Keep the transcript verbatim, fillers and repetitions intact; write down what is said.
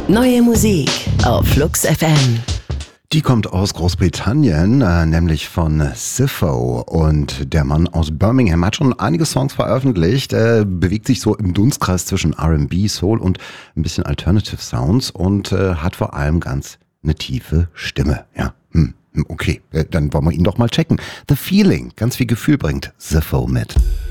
Neue Musik auf Flux F M. Die kommt aus Großbritannien, äh, nämlich von Siffo, und der Mann aus Birmingham hat schon einige Songs veröffentlicht, äh, bewegt sich so im Dunstkreis zwischen R and B, Soul und ein bisschen Alternative Sounds und äh, hat vor allem ganz eine tiefe Stimme. Ja, hm, okay, äh, dann wollen wir ihn doch mal checken. The Feeling, ganz viel Gefühl bringt Siffo mit.